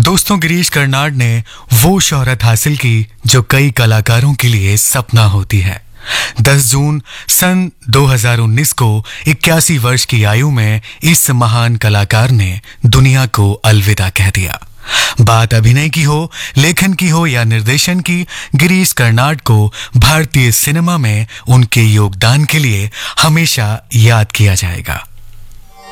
दोस्तों, गिरीश कर्नाड ने वो शोहरत हासिल की जो कई कलाकारों के लिए सपना होती है। 10 जून सन 2019 को 81 वर्ष की आयु में इस महान कलाकार ने दुनिया को अलविदा कह दिया। बात अभिनय की हो, लेखन की हो या निर्देशन की, गिरीश कर्नाड को भारतीय सिनेमा में उनके योगदान के लिए हमेशा याद किया जाएगा।